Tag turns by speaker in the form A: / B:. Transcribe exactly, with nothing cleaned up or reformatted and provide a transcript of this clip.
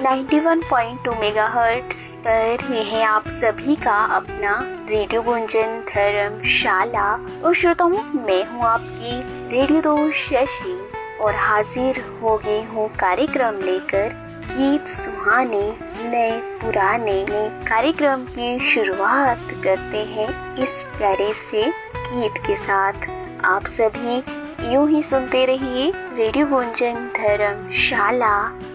A: Ninety one point two megahertz पर ये है आप सभी का अपना रेडियो गुंजन धर्मशाला। और श्रोताओं, मैं हूँ आपकी रेडियो दोस्त शशि और हाजिर हो गई हूँ कार्यक्रम लेकर गीत सुहाने नए पुराने। नए कार्यक्रम की शुरुआत करते हैं इस प्यारे से गीत के साथ। आप सभी यूं ही सुनते रहिए रेडियो गुंजन धर्मशाला।